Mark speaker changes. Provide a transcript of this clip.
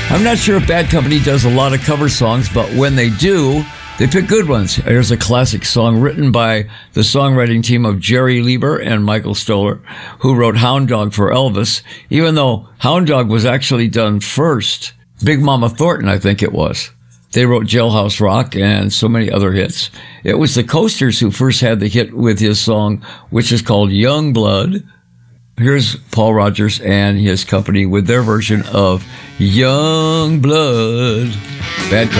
Speaker 1: I'm not sure if Bad Company does a lot of cover songs, but when they do, they pick good ones. Here's a classic song written by the songwriting team of Jerry Lieber and Michael Stoller, who wrote Hound Dog for Elvis, even though Hound Dog was actually done first. Big Mama Thornton, I think it was. They wrote Jailhouse Rock and so many other hits. It was the Coasters who first had the hit with his song, which is called Young Blood. Here's Paul Rodgers and his company with their version of Young Blood. Bad Company.